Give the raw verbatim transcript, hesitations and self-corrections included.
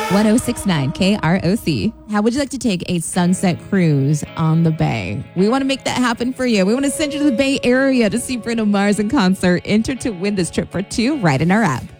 one oh six point nine K R O C. How would you like to take a sunset cruise on the Bay? We want to make that happen for you. We want to send you to the Bay Area to see Bruno Mars in concert. Enter to win this trip for two right in our app.